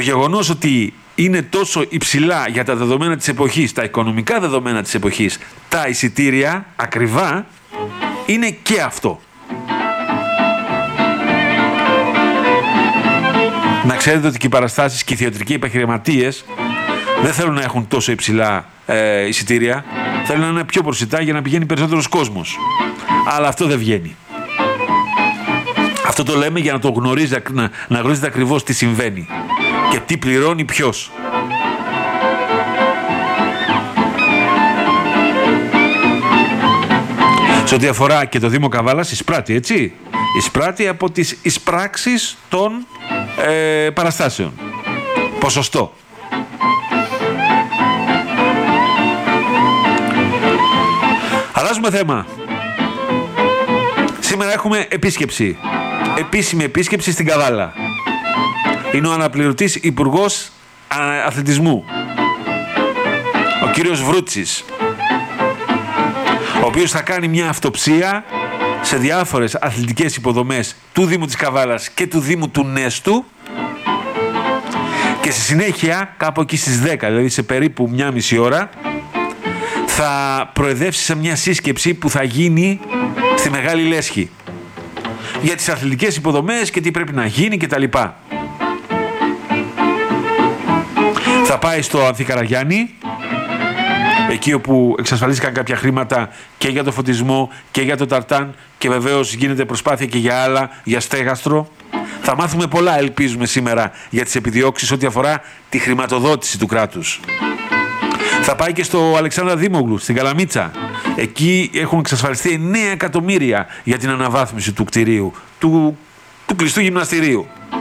γεγονός ότι είναι τόσο υψηλά για τα δεδομένα της εποχής, τα οικονομικά δεδομένα της εποχής, τα εισιτήρια ακριβά, είναι και αυτό. Να ξέρετε ότι και οι παραστάσεις και οι θεατρικοί επιχειρηματίες δεν θέλουν να έχουν τόσο υψηλά εισιτήρια, θέλουν να είναι πιο προσιτά για να πηγαίνει περισσότερος κόσμος. Αλλά αυτό δεν βγαίνει. Αυτό το λέμε για να το γνωρίζετε, να γνωρίζετε ακριβώς τι συμβαίνει και τι πληρώνει ποιος. Σε ό,τι αφορά και το Δήμο Καβάλας, εισπράττει, έτσι. Εισπράττει από τις εισπράξεις των παραστάσεων. Ποσοστό. Αλλάζουμε θέμα. Σήμερα έχουμε επίσκεψη. Επίσημη επίσκεψη στην Καβάλα. Είναι ο αναπληρωτής Υπουργός Αθλητισμού, ο κύριος Βρούτσης, ο οποίος θα κάνει μια αυτοψία σε διάφορες αθλητικές υποδομές του Δήμου της Καβάλας και του Δήμου του Νέστου και στη συνέχεια, κάπου εκεί στις 10, δηλαδή σε περίπου μια μισή ώρα, θα προεδρεύσει σε μια σύσκεψη που θα γίνει στη Μεγάλη Λέσχη για τις αθλητικές υποδομές και τι πρέπει να γίνει κτλ. Θα πάει στο Ανθικαραγιάννη, εκεί όπου εξασφαλίστηκαν κάποια χρήματα και για το φωτισμό και για το ταρτάν και βεβαίως γίνεται προσπάθεια και για άλλα, για στέγαστρο. Θα μάθουμε πολλά, ελπίζουμε, σήμερα για τις επιδιώξεις ό,τι αφορά τη χρηματοδότηση του κράτους. Θα πάει και στο Αλεξάνδρα Δήμογλου, στην Καλαμίτσα. Εκεί έχουν εξασφαλιστεί 9 εκατομμύρια για την αναβάθμιση του κτηρίου, του κλειστού γυμναστηρίου.